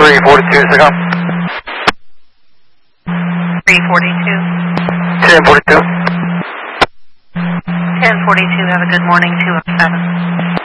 342, Sagam. 342. 1042. 1042, have a good morning, 207.